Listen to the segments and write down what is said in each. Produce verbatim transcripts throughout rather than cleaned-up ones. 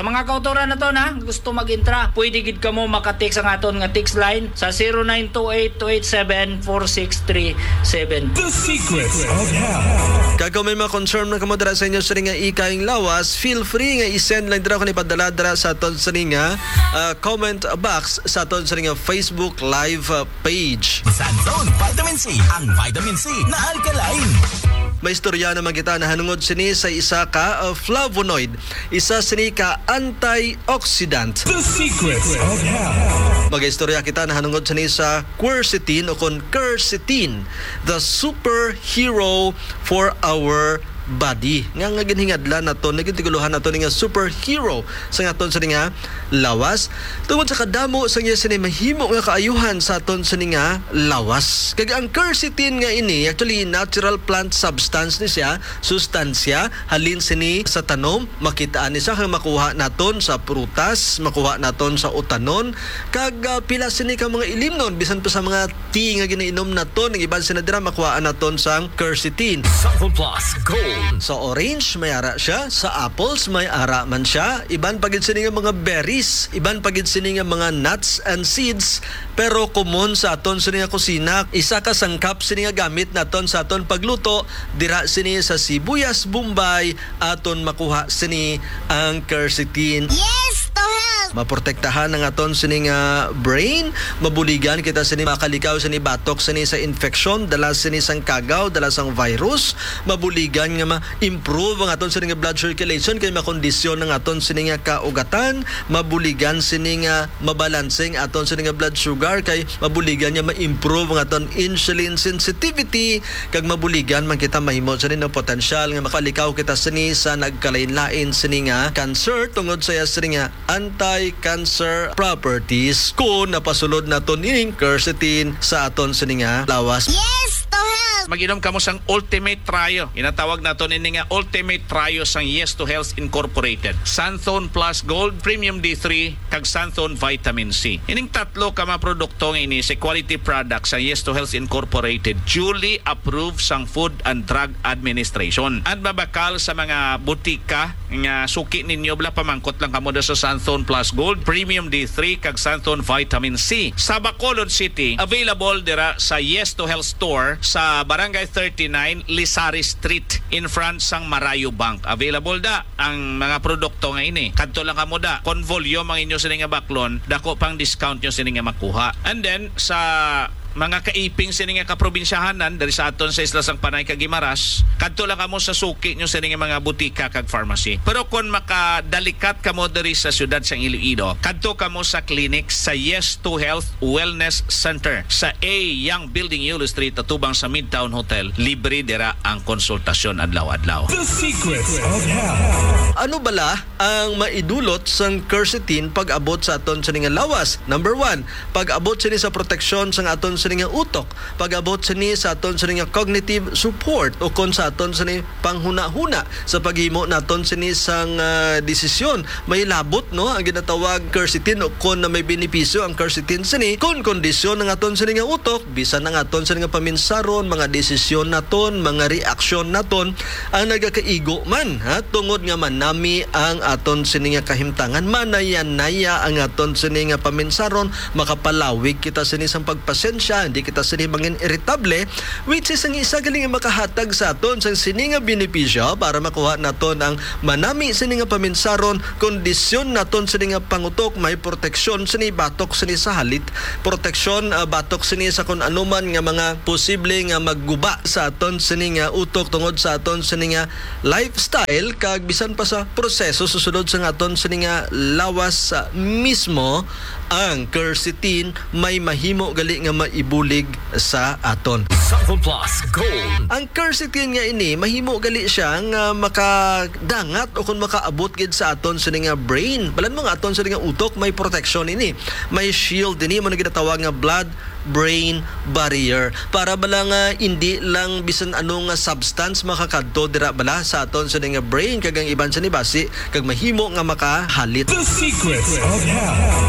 Sa mga kautoran na to na gusto mag-intra, pwede gid kamo maka-text ang aton nga text line sa zero nine two eight two eight seven four six three seven. The Secrets of Health. Kag kung may mga concern na kamo dira sa inyo sa nga ikaing lawas, feel free nga i-send lang dira ko ni padala dira sa aton sa nga uh, comment box sa aton sa nga Facebook live uh, page. Sanzone Vitamin C, ang vitamin C na alkaline. May istorya naman kita na hanungod sini sa isa ka uh, flavonoid, isa sini ka antioxidant. The Secrets of Health. Mag-istorya kita na hanungod sini sa quercetin o kon quercetin, the superhero for our body. Nga nga ginhingadla nato, nagintiguluhan nato nga superhero sa ngaton sa nga lawas. Tungod sa kadamo sa niya sini mahimo nga kaayuhan sa aton sa nga lawas. Kag ang quercetin nga ini actually natural plant substance ni siya, sustansya halin sini sa tanom, makitaan ni siya kang makuha naton sa prutas, makuha naton sa utanon, kag uh, pila sini ka mga ilimnon bisan pa sa mga tea nga ginainom naton, ng iban sina dira makuha naton sang quercetin. Sanzone Plus Gold. Sa orange may ara siya, sa apples may ara man siya, iban pagid sini nga mga berries, iban pagid sini nga mga nuts and seeds, pero common sa aton sini nga kusina, isa ka sangkap sini nga gamit naton sa aton pagluto, dira sini sa sibuyas bombay aton makuha sini ang quercetin. Yes, to help! Maprotektahan ang aton sini nga brain, mabuligan kita sini makalikaw sini batok sini sa infection, dala sini sang kagaw, dala sang virus, mabuligan nga ma-improve ang aton sini nga blood circulation kay makondisyon ng aton sini nga kaugatan, mabuligan sini nga mabalancing aton sini nga blood sugar kay mabuligan nga ma-improve ang aton insulin sensitivity, kag mabuligan man kita mahimo sini ng potensyal nga makalikaw kita sini sa nagkalain-lain sini nga cancer tungod sa sini nga anti-cancer properties kung napasulod naton ining quercetin sa aton sini nga lawas. Yes, to help! Mag-inom kamo sang Ultimate Trio. Inatawag nato ini nga Ultimate Trio sang Yes to Health Incorporated. Sanzone Plus Gold, Premium D three, kag Sanzone Vitamin C. Ining tatlo ka mga produkto nga ini sa quality products sang Yes to Health Incorporated, duly approved sang Food and Drug Administration. At mabakal sa mga butika nga suki ninyo bla pamangkot lang kamo sa Sanzone Plus Gold, Premium D three, kag Sanzone Vitamin C. Sa Bacolod City, available dira sa Yes to Health Store sa Barangay thirty-nine, Lisari Street, in front sang Marayo Bank. Available da ang mga produkto nga ini. Kadto lang kamo da. Kon volume ang inyo sini nga baklon, dako pang discount nyo sini nga makuha. And then sa mga kaiping sini nga kaprobinsyahanan dari sa aton sa isla sang Panay kag Guimaras, kadto lang kamo sa suki nyo sini nga mga butika kag pharmacy. Pero kung makadalikat kamo diri sa syudad sang Iloilo, kadto kamo sa clinic sa Yes to Health Wellness Center sa A Young Building Yulo Street atubang sa Midtown Hotel. Libre dira ang konsultasyon adlaw-adlaw. The Secrets of Health. Ano bala ang maidulot sang quercetin pag abot sa aton sa nga lawas? Number one, pag abot sini sa proteksyon sang aton sa nga utok, pag abot sini sa aton sa nga cognitive support o kon sa aton sa ni panghuna-huna sa paghimo naton sini sang uh, desisyon. May labot no ang ginatawag quercetin o kon na may benepisyo ang quercetin sini kon kondisyon ng aton sini nga utok, bisan ng aton sa nga paminsaron, mga desisyon naton, mga reaksyon naton ang nagakaigo man ha tungod nga manami ang aton sini nga kahimtangan, manaya-naya ang aton sini nga paminsaron, makapalawig kita sini sang pagpasensya, hindi kita sini mangin irritable, which is ang isa galing makahatag sa aton sang sini nga benepisyo para makuha naton ang manami sini nga paminsaron, kondisyon naton sini nga pangutok, may proteksyon sini batok sini sa halit, proteksyon uh, batok sini sa kun anuman nga mga posible nga magguba sa aton sini nga utok tungod sa aton sini nga lifestyle, kag bisan pa sa proseso susunod sa aton sini nga lawas uh, mismo ang quercetin may mahimo gali nga maibulig sa aton. Sanzone Plus Gold. Ang quercetin nga ini mahimo gali siya nga makadangat o kung makaabot gid sa aton sa nga brain. Balan mo nga aton sa nga utok may protection ini. May shield ini mo na ginatawag nga blood brain barrier para bala nga hindi lang bisan ano nga substance makakadto dira bala sa aton sa nga brain kag ang iban sa ni basi kag mahimo nga makahalit. The Secrets of Health. Ang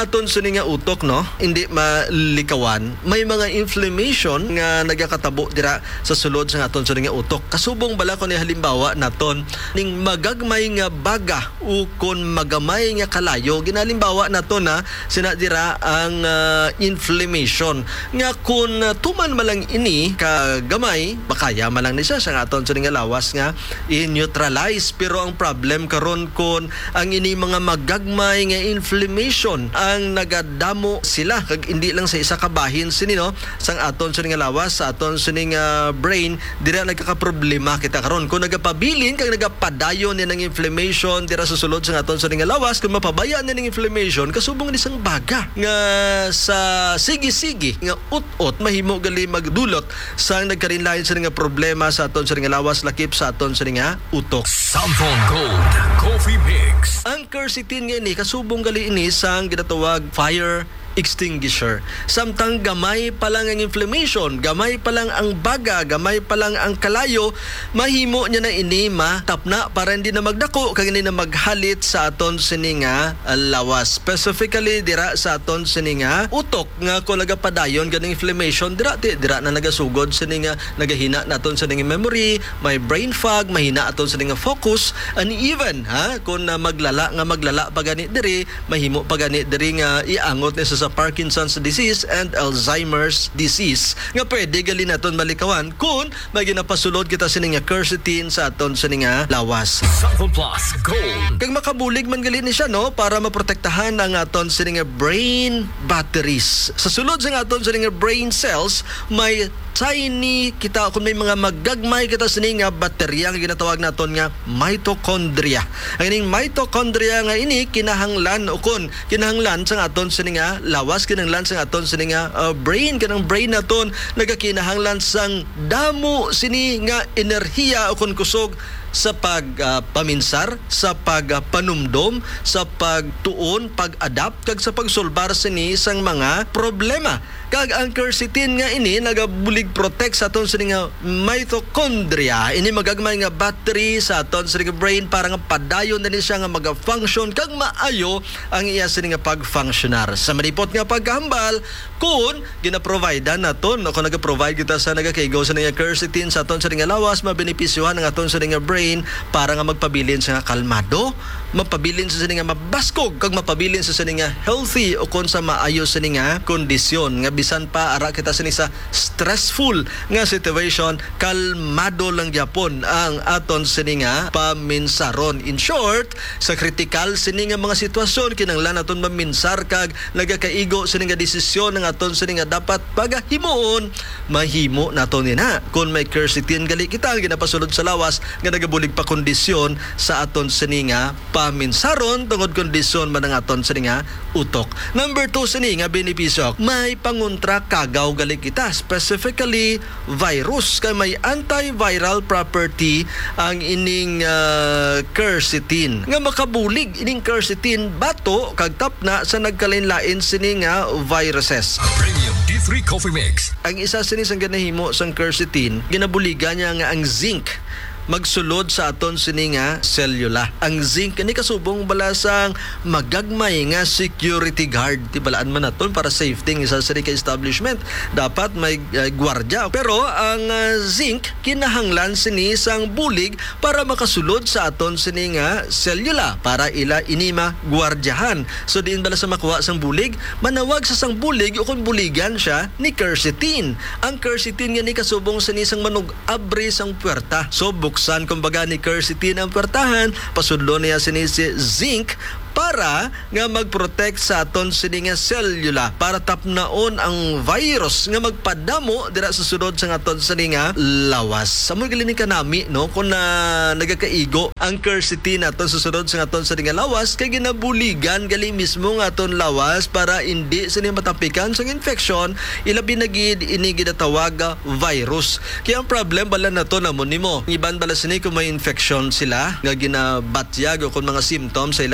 aton sini nga utok no, hindi malikawan, may mga inflammation nga nagakatabo dira sa sulod sa aton sini nga utok. Kasubong bala ko ni halimbawa naton ning magagmay nga baga o kon magamay nga kalayo, ginalimbawa naton na sina dira ang uh, inflammation nga kun uh, tuman malang ini kagamay, makaya malang ni siya sa aton sini nga lawas nga i-neutralize. Pero ang problem karon kon ang ini mga magagmay nga inflammation ang nagadamo sila kag hindi lang sa isa ka bahin sini no sang aton sini nga lawas sa aton sini nga brain dira nagkakaproblema kita karon kung nagapabilin kag nagapadayon ni ng inflammation dira sa sulod sa aton sini nga lawas. Kung mapabayaan ni ng inflammation kasubong ni isang baga nga sa sige-sige nga ut-ut mahimo gali magdulot sang nagkarinlain sa nga problema sa aton sini nga lawas lakip sa aton sini nga utok. Samsung Gold Coffee Mix. Ang quercetin nga ini kasubong gali ini sang ginatawag fire extinguisher. Samtang gamay pa lang ang inflammation, gamay pa lang ang baga, gamay pa lang ang kalayo, mahimo niya na ini matapna para hindi na magdako kag hindi na maghalit sa aton sini nga lawas. Specifically dira sa aton sini nga utok nga kung nagapadayon ganing inflammation dira ti dira na nagasugod sini nga nagahina naton sini nga memory, may brain fog, mahina aton sini nga focus, and even ha kung na maglala nga maglala pa gani diri, mahimo pa gani diri nga iangot ni sa sa Parkinson's disease and Alzheimer's disease nga pwede gali naton malikawan kung may ginapasulod kita sini nga quercetin sa aton sini nga lawas. Samsung Plus Gold. Kag makabulig man gali ni siya no para maprotektahan ang aton sini nga brain batteries. Sa sulod sa aton sini nga brain cells may tiny kita kung may mga magagmay kita sini nga baterya nga ginatawag naton nga mitochondria. Ang ining mitochondria nga ini kinahanglan o kun kinahanglan sa aton sini nga lawas, kinahanglan sa aton sini nga uh, brain, kanang brain naton nagakinahanglan sang damo sini nga enerhiya o kun kusog sa pagpaminsar, uh, sa pagpanumdom, uh, sa pagtuon, pag-adapt kag sa pagsolbar sini sang mga problema. Kag ang quercetin nga ini nagabulig protect sa aton sini nga mitochondria. Ini magagmay nga battery sa aton sini nga brain para nga padayon na ni siya nga maga-function kag maayo ang iya sini nga pag-functionar. Sa malipot nga pagkahambal kun gina-provide naton o kung naga-provide kita sa nagakaigo sa nga quercetin sa aton sini nga lawas, mabenepisyohan ang aton sini nga brain para nga magpabilin sa nga kalmado, mapabilin sa sini nga mabaskog kag mapabilin sa sini nga healthy o kon sa maayo sini nga kondisyon nga bisan pa ara kita sini sa stressful nga situation, kalmado lang gyapon ang aton sini nga paminsaron. In short, sa critical sini nga mga sitwasyon kinahanglan naton maminsar kag nagakaigo sini nga desisyon ng aton sini nga dapat pagahimuon, mahimo naton nina kun may quercetin gali kita ginapasulod sa lawas nga nagabulig pa kondisyon sa aton sini nga paminsaron tungod kondisyon man ang aton sini nga utok. Number two sini nga benepisyo, may pangontra kagaw gali kita, specifically virus kay may antiviral property ang ining uh, quercetin nga makabulig ining quercetin bato kag tapna sa nagkalain-lain sini nga viruses. Premium D three Coffee Mix. Ang isa sini sang ganahimo sang quercetin ginabuligan niya nga ang zinc magsulod sa aton sini nga selula. Ang zinc ni kasubong balasang magagmay nga security guard. Di balaan man naton para safety ng isa sini ka establishment. Dapat may uh, gwardiya. Pero ang uh, zinc kinahanglan sini sang bulig para makasulod sa aton sini nga selula para ila inima gwardyahan. So diin bala sa makuha sang bulig, manawag sa sang bulig o kung buligan siya ni quercetin. Ang quercetin nga ni kasubong sini sang manug abri sang puwerta. So buksan kumbaga ni quercetin ang puwertahan, pasudlo niya sini si zinc para nga mag-protect sa aton sini nga selula para tapnaon ang virus nga magpadamo dira sa sunod sa aton sini nga lawas. Amo gali ni kanami no kun na nagakaigo ang quercetin aton sa sunod sa aton sini nga lawas kay ginabuligan gali mismo nga aton lawas para hindi sini matapikan sa infection, ilabi na gid ini ginatawag virus. Kaya ang problem bala nato namon nimo iban bala sini kung may infection sila nga ginabatyag o kung mga symptoms sa ila sini nga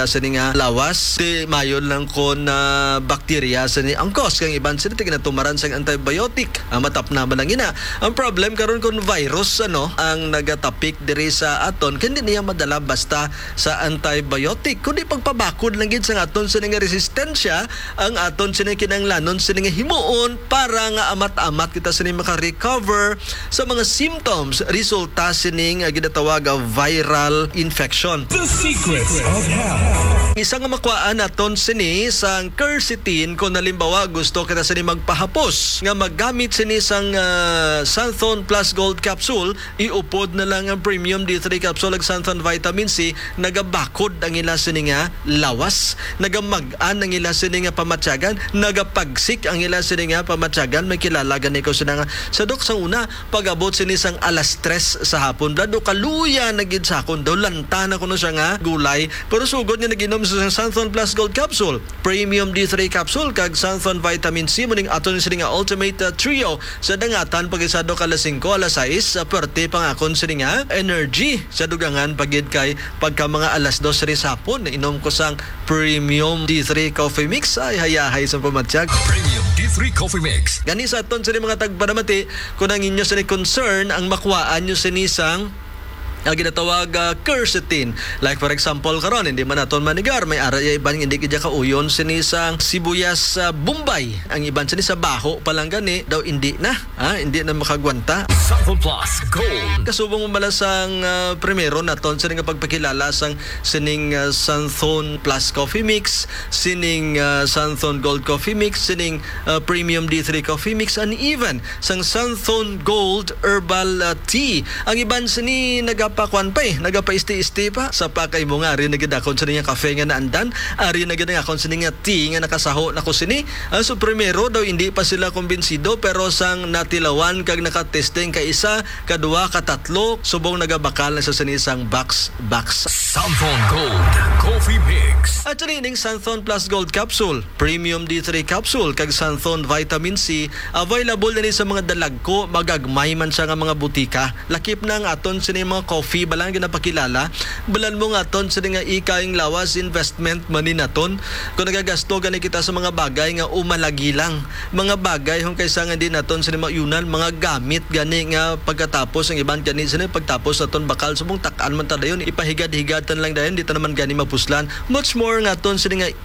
nga lawas di mayon lang ko na bakterya sa ni angkos kang iban sila tig na tumaran sang antibiotic ang matap na lang ina ang problem karon kun virus ano ang nagatapik diri sa aton kundi niya madala basta sa antibiotic kundi pagpabakod lang gid sa aton sa nga resistensya ang aton sa kinahanglanon sa nga himuon para nga amat-amat kita sa maka-recover sa mga symptoms resulta sining uh, ginatawag nga viral infection. The secrets of health. Isa nga makuhaan naton sini sang quercetin kung halimbawa gusto kita sini magpahapos nga maggamit sini sang uh, Santhon Plus Gold Capsule iupod na lang ang Premium D three Capsule ag Santhon Vitamin C nagabakod ang ila sini nga lawas nagamag-an ang ila sini nga pamatyagan nagapagsik ang ila sini nga pamatyagan may kilala gani ko sina nga sa dok sa una pag-abot sini sang alas tres sa hapon dado kaluya na gid sa akon daw lanta na kuno siya nga gulay pero sugod nga naginom sa Santhon Plus Gold Capsule Premium D three Capsule kag Santhon Vitamin C muning aton sini nga Ultimate uh, Trio sa dangatan pagisado ka alas singko alas sais sa perti pangakon sini nga energy sa dugangan pagid kay pagka mga alas dos rin sa hapon inom ko sang Premium D three Coffee Mix ay hayahay sa pamatsyag. Premium D three Coffee Mix. Gani sa aton sa mga tagpanamati kung ang inyo sa ni concern ang makuhaan nyo sa nisang ang ginatawag uh, quercetin. Like for example karon hindi man aton manigar may ara ya iban hindi kidya kauyon sinisang sibuyas uh, Bombay. Ang iban sini sa baho pa lang gani daw hindi na ha hindi na makagwanta. Santhon Plus Gold. Kasubong mo bala sang uh, primero naton sining nga pagpakilala sang sining uh, Santhon Plus Coffee Mix, sining uh, Santhon Gold Coffee Mix, sining uh, Premium D three Coffee Mix and even sang Santhon Gold Herbal uh, Tea. Ang iban sini nagapakwan pa eh, nagapaisti-isti pa sa pakay mo nga rin nagidakon sa niya kafe nga naandan, ari nagidakon sa niya tea nga nakasaho na ko sini. Uh, so primero daw hindi pa sila kumbinsido pero sang natilawan kag nakatesting ka isa, kadua, katatlo, subong nagabakal na sa sinisang box box. Santhon Gold Coffee Mix. At rining Santhon Plus Gold Capsule, Premium D three Capsule, kag Santhon Vitamin C, available na ni sa mga dalagko, magagmay man siya nga mga butika. Lakip na nga aton sini mga coffee, balang ginapakilala, balan mo nga aton sini nga ikaing lawas investment money naton. Kung nagagasto gani kita sa mga bagay nga umalagi lang, mga bagay kung kaysa nga din naton sini mayunan, mga gamit gani nga pagkatapos ang iban gani sini pagtapos naton bakal subong takan man ta dayon ipahigad-higatan lang dayon dito naman gani mapuslan much more nga aton sini nga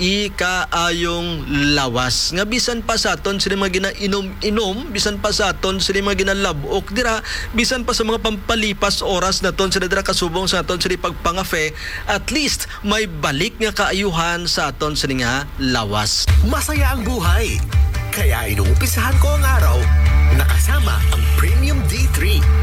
ikaayong lawas nga bisan pa sa aton sini mga ginainom-inom bisan pa sa aton sini mga ginalabok dira bisan pa sa mga pampalipas oras naton sini dira kasubong sa aton sini pagpangafe at least may balik nga kaayuhan sa aton sini nga lawas. Masaya ang buhay. Kaya inuumpisahan ko ang araw nakasama ang Premium D three.